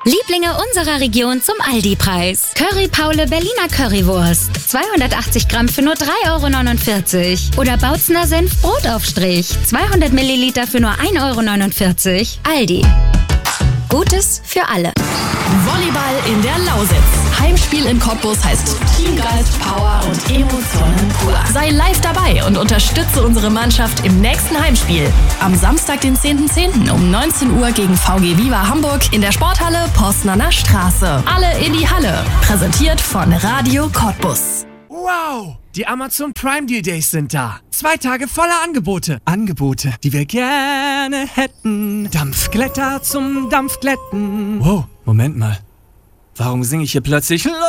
Lieblinge unserer Region zum Aldi-Preis. Curry Paule Berliner Currywurst. 280 Gramm für nur 3,49 € Oder Bautzener Senf Brotaufstrich. 200 Milliliter für nur 1,49 €. Aldi. Gutes für alle. Volleyball in der Lausitz. Heimspiel in Cottbus heißt Teamgeist, Power und Emotionen pur. Sei live dabei und unterstütze unsere Mannschaft im nächsten Heimspiel. Am Samstag, den 10.10. um 19 Uhr gegen VG Viva Hamburg in der Sporthalle Postnerner Straße. Alle in die Halle. Präsentiert von Radio Cottbus. Wow! Die Amazon Prime Deal Days sind da. 2 Tage voller Angebote. Angebote, die wir gerne hätten. Dampfglätter zum Dampfglätten. Wow, Moment mal. Warum singe ich hier plötzlich los?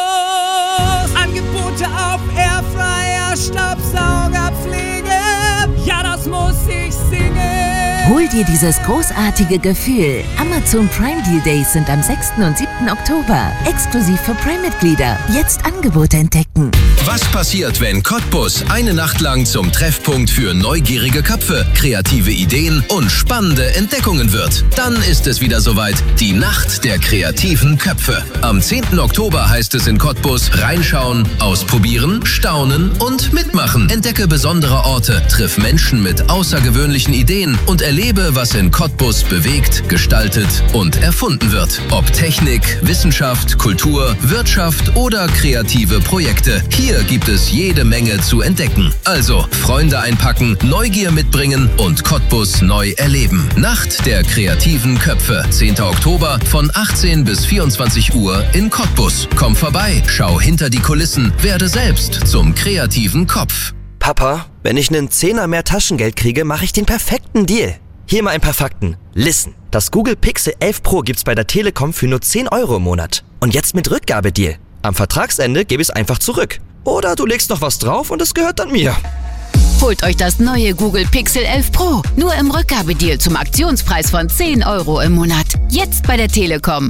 Angebote auf Airfryer, Staubsaugerpflege. Ja, das muss ich singen. Hol dir dieses großartige Gefühl. Amazon Prime Deal Days sind am 6. und 7. Oktober. Exklusiv für Prime-Mitglieder. Jetzt Angebote entdecken. Was passiert, wenn Cottbus eine Nacht lang zum Treffpunkt für neugierige Köpfe, kreative Ideen und spannende Entdeckungen wird? Dann ist es wieder soweit. Die Nacht der kreativen Köpfe. Am 10. Oktober heißt es in Cottbus reinschauen, ausprobieren, staunen und mitmachen. Entdecke besondere Orte, triff Menschen mit außergewöhnlichen Ideen und erlebe, was in Cottbus bewegt, gestaltet und erfunden wird. Ob Technik, Wissenschaft, Kultur, Wirtschaft oder kreative Projekte. Hier gibt es jede Menge zu entdecken. Also Freunde einpacken, Neugier mitbringen und Cottbus neu erleben. Nacht der kreativen Köpfe. 10. Oktober von 18 bis 24 Uhr in Cottbus. Komm vorbei, schau hinter die Kulissen, werde selbst zum kreativen Kopf. Papa, wenn ich einen Zehner mehr Taschengeld kriege, mache ich den perfekten Deal. Hier mal ein paar Fakten. Listen, das Google Pixel 11 Pro gibt's bei der Telekom für nur 10 € im Monat. Und jetzt mit Rückgabedeal. Am Vertragsende gebe ich es einfach zurück. Oder du legst noch was drauf und es gehört dann mir. Holt euch das neue Google Pixel 11 Pro. Nur im Rückgabedeal zum Aktionspreis von 10 € im Monat. Jetzt bei der Telekom.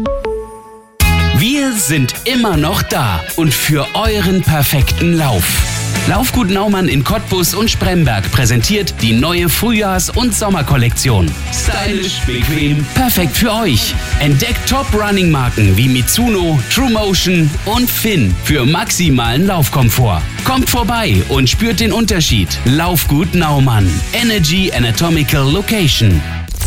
Wir sind immer noch da und für euren perfekten Lauf. Laufgut Naumann in Cottbus und Spremberg präsentiert die neue Frühjahrs- und Sommerkollektion. Stylisch, bequem, perfekt für euch. Entdeckt Top-Running-Marken wie Mitsuno, TrueMotion und Finn für maximalen Laufkomfort. Kommt vorbei und spürt den Unterschied. Laufgut Naumann. Energy Anatomical Location.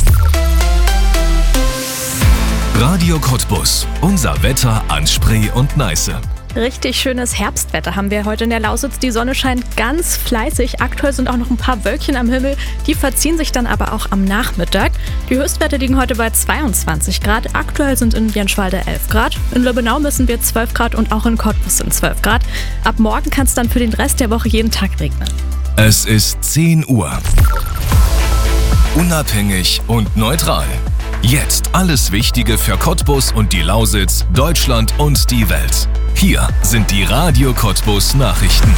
Radio Cottbus. Unser Wetter an Spree und Neiße. Richtig schönes Herbstwetter haben wir heute in der Lausitz. Die Sonne scheint ganz fleißig. Aktuell sind auch noch ein paar Wölkchen am Himmel. Die verziehen sich dann aber auch am Nachmittag. Die Höchstwerte liegen heute bei 22 Grad. Aktuell sind in Jenschwalde 11 Grad. In Löbenau messen wir 12 Grad und auch in Cottbus sind 12 Grad. Ab morgen kann es dann für den Rest der Woche jeden Tag regnen. Es ist 10 Uhr. Unabhängig und neutral. Jetzt alles Wichtige für Cottbus und die Lausitz, Deutschland und die Welt. Hier sind die Radio Cottbus Nachrichten.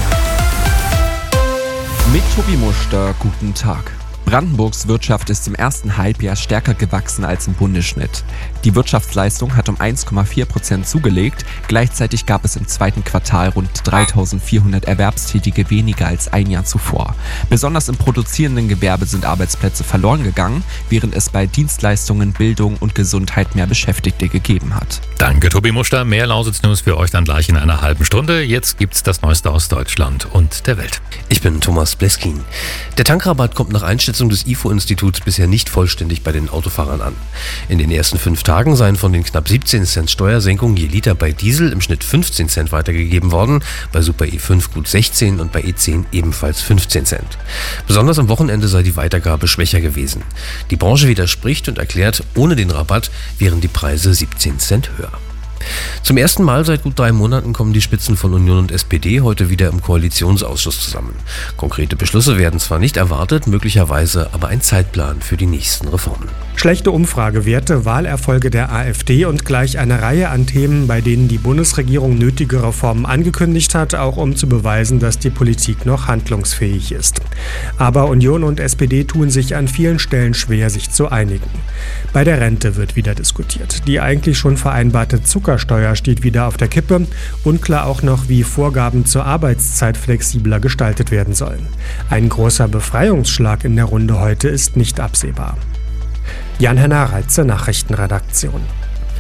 Mit Tobi Muster, guten Tag. Brandenburgs Wirtschaft ist im ersten Halbjahr stärker gewachsen als im Bundesschnitt. Die Wirtschaftsleistung hat um 1,4% zugelegt. Gleichzeitig gab es im zweiten Quartal rund 3.400 Erwerbstätige weniger als ein Jahr zuvor. Besonders im produzierenden Gewerbe sind Arbeitsplätze verloren gegangen, während es bei Dienstleistungen, Bildung und Gesundheit mehr Beschäftigte gegeben hat. Danke, Tobi Muster. Mehr Lausitz-News für euch dann gleich in einer halben Stunde. Jetzt gibt's das Neueste aus Deutschland und der Welt. Ich bin Thomas Bleskin. Der Tankrabatt kommt nach Einschätzung des IFO-Instituts bisher nicht vollständig bei den Autofahrern an. In den ersten 5 Tagen seien von den knapp 17 Cent Steuersenkung je Liter bei Diesel im Schnitt 15 Cent weitergegeben worden, bei Super E5 gut 16 und bei E10 ebenfalls 15 Cent. Besonders am Wochenende sei die Weitergabe schwächer gewesen. Die Branche widerspricht und erklärt, ohne den Rabatt wären die Preise 17 Cent höher. Zum ersten Mal seit gut 3 Monaten kommen die Spitzen von Union und SPD heute wieder im Koalitionsausschuss zusammen. Konkrete Beschlüsse werden zwar nicht erwartet, möglicherweise aber ein Zeitplan für die nächsten Reformen. Schlechte Umfragewerte, Wahlerfolge der AfD und gleich eine Reihe an Themen, bei denen die Bundesregierung nötige Reformen angekündigt hat, auch um zu beweisen, dass die Politik noch handlungsfähig ist. Aber Union und SPD tun sich an vielen Stellen schwer, sich zu einigen. Bei der Rente wird wieder diskutiert. Die eigentlich schon vereinbarte Zuckersteuer steht wieder auf der Kippe. Unklar auch noch, wie Vorgaben zur Arbeitszeit flexibler gestaltet werden sollen. Ein großer Befreiungsschlag in der Runde heute ist nicht absehbar. Jan-Henner Reitze, Nachrichtenredaktion.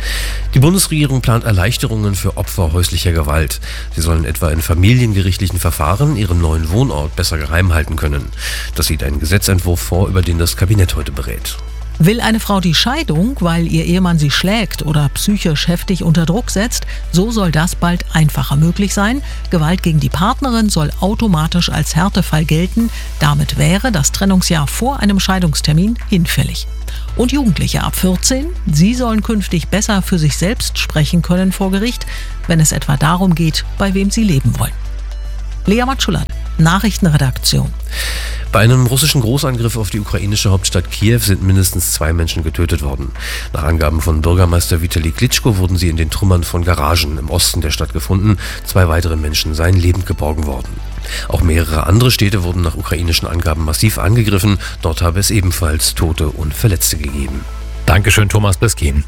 Die Bundesregierung plant Erleichterungen für Opfer häuslicher Gewalt. Sie sollen etwa in familiengerichtlichen Verfahren ihren neuen Wohnort besser geheim halten können. Das sieht ein Gesetzentwurf vor, über den das Kabinett heute berät. Will eine Frau die Scheidung, weil ihr Ehemann sie schlägt oder psychisch heftig unter Druck setzt, so soll das bald einfacher möglich sein. Gewalt gegen die Partnerin soll automatisch als Härtefall gelten. Damit wäre das Trennungsjahr vor einem Scheidungstermin hinfällig. Und Jugendliche ab 14, sie sollen künftig besser für sich selbst sprechen können vor Gericht, wenn es etwa darum geht, bei wem sie leben wollen. Lea Matschulat, Nachrichtenredaktion. Bei einem russischen Großangriff auf die ukrainische Hauptstadt Kiew sind mindestens 2 Menschen getötet worden. Nach Angaben von Bürgermeister Vitali Klitschko wurden sie in den Trümmern von Garagen im Osten der Stadt gefunden. 2 weitere Menschen seien lebend geborgen worden. Auch mehrere andere Städte wurden nach ukrainischen Angaben massiv angegriffen. Dort habe es ebenfalls Tote und Verletzte gegeben. Dankeschön, Thomas Beskin.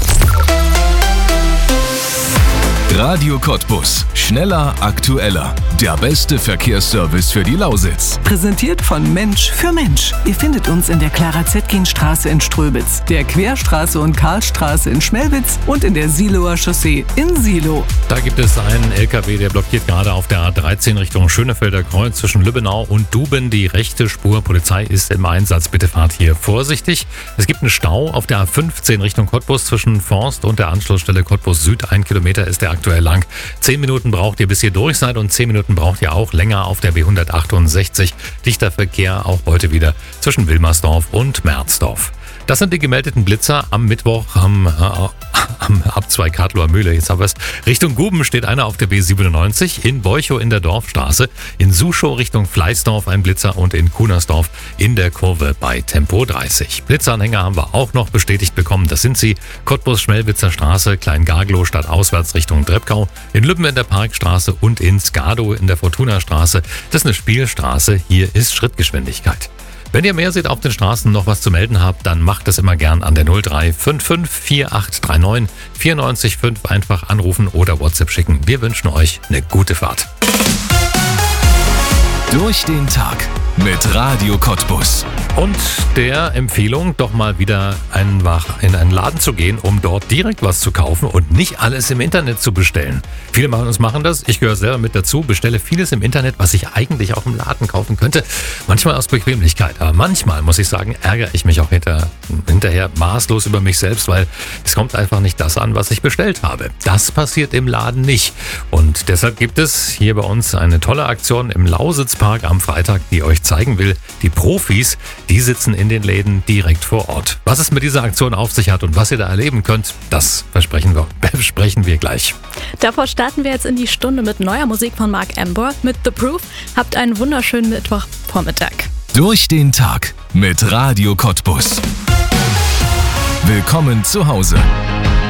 Radio Cottbus. Schneller, aktueller. Der beste Verkehrsservice für die Lausitz. Präsentiert von Mensch für Mensch. Ihr findet uns in der Clara-Zetkin-Straße in Ströbitz, der Querstraße und Karlstraße in Schmelwitz und in der Siloer Chaussee in Silo. Da gibt es einen LKW, der blockiert gerade auf der A13 Richtung Schönefelder Kreuz zwischen Lübbenau und Duben. Die rechte Spur. Polizei ist im Einsatz. Bitte fahrt hier vorsichtig. Es gibt einen Stau auf der A15 Richtung Cottbus zwischen Forst und der Anschlussstelle Cottbus Süd. 1 Kilometer ist der aktuell lang. 10 Minuten braucht ihr, bis ihr durch seid, und 10 Minuten braucht ihr auch länger auf der B168. Dichter Verkehr auch heute wieder zwischen Wilmersdorf und Merzdorf. Das sind die gemeldeten Blitzer am Mittwoch am Abzweig Kartloer Mühle. Jetzt haben wir es. Richtung Guben steht einer auf der B97, in Beuchow in der Dorfstraße, in Suschow Richtung Fleißdorf ein Blitzer und in Kunersdorf in der Kurve bei Tempo 30. Blitzeranhänger haben wir auch noch bestätigt bekommen. Das sind sie: Cottbus-Schmelwitzer Straße, Klein-Garglow stadtauswärts Richtung Treppkau, in Lübben in der Parkstraße und in Skadow in der Fortuna-Straße. Das ist eine Spielstraße. Hier ist Schrittgeschwindigkeit. Wenn ihr mehr seht auf den Straßen, noch was zu melden habt, dann macht das immer gern an der 0355 4839 94 einfach anrufen oder WhatsApp schicken. Wir wünschen euch eine gute Fahrt. Durch den Tag mit Radio Cottbus. Und der Empfehlung, doch mal wieder einfach in einen Laden zu gehen, um dort direkt was zu kaufen und nicht alles im Internet zu bestellen. Viele von uns machen das, ich gehöre selber mit dazu, bestelle vieles im Internet, was ich eigentlich auch im Laden kaufen könnte. Manchmal aus Bequemlichkeit, aber manchmal, muss ich sagen, ärgere ich mich auch hinterher maßlos über mich selbst, weil es kommt einfach nicht das an, was ich bestellt habe. Das passiert im Laden nicht. Und deshalb gibt es hier bei uns eine tolle Aktion im Lausitzpark am Freitag, die euch zeigen will, die Profis, die sitzen in den Läden direkt vor Ort. Was es mit dieser Aktion auf sich hat und was ihr da erleben könnt, das besprechen wir gleich. Davor starten wir jetzt in die Stunde mit neuer Musik von Mark Amber mit The Proof. Habt einen wunderschönen Mittwochvormittag. Durch den Tag mit Radio Cottbus. Willkommen zu Hause.